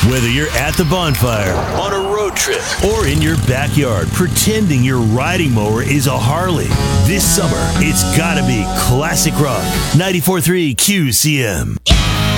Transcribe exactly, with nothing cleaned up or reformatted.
Whether you're at the bonfire, on a road trip, or in your backyard pretending your riding mower is a Harley, this summer it's gotta be classic rock. ninety-four point three Q C M.